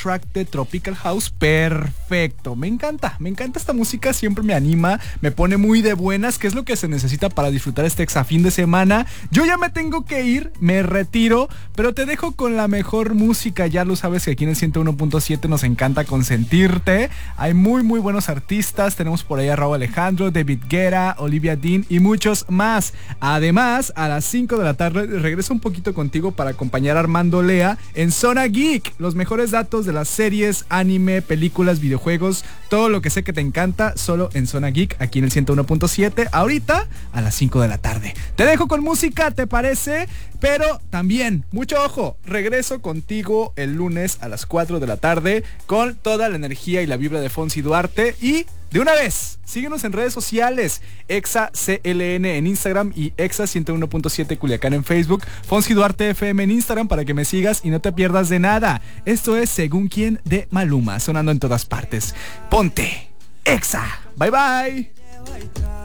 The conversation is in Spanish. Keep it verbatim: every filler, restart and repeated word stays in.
track de Tropical House perfecto. Me encanta, me encanta esta música, siempre me anima, me pone muy de buenas, que es lo que se necesita para disfrutar este exa fin de semana. Yo ya me tengo que ir, me retiro, pero te dejo con la mejor música. Ya lo sabes que aquí en el ciento uno punto siete nos encanta consentirte. Hay muy muy buenos artistas, tenemos por ahí a Rauw Alejandro, David Guetta, Olivia Dean y muchos más. Además, a las cinco de la tarde regreso un poquito contigo para acompañar a Armando Lea en Zona Geek. Los mejores datos de las series, anime, películas, videojuegos, todo lo que sé que te encanta, solo en Zona Geek, aquí en el ciento uno punto siete, ahorita a las cinco de la tarde. Te dejo con música, ¿te parece? Pero también, mucho ojo, regreso contigo el lunes a las cuatro de la tarde con toda la energía y la vibra de Fonsi Duarte. Y de una vez, síguenos en redes sociales, Exa C L N en Instagram y Exa ciento uno punto siete Culiacán en Facebook, Fonsi Duarte F M en Instagram para que me sigas y no te pierdas de nada. Esto es Según Quién de Maluma, sonando en todas partes. Ponte Exa. Bye bye.